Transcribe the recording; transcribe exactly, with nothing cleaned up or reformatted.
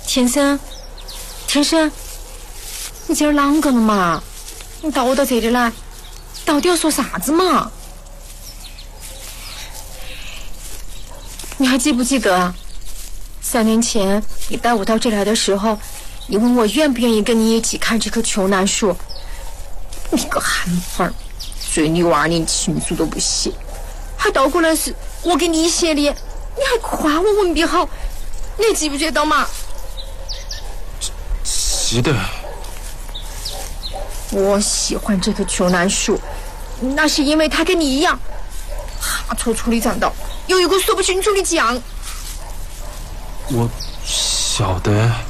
天生，天生，你今儿啷个了嘛？你到我到这里来，到底要说啥子嘛？你还记不记得啊？三年前你带我到这里来的时候，你问我愿不愿意跟你一起看这棵秋楠树。你个憨粉儿，追你娃连情书都不写，还倒过来是我给你写的，你还夸我文笔好，你记不记得嘛？ 记得。 我喜欢这棵秋楠树，那是因为它跟你一样，哈戳戳的长到有一股说不清楚的酱。 我晓得。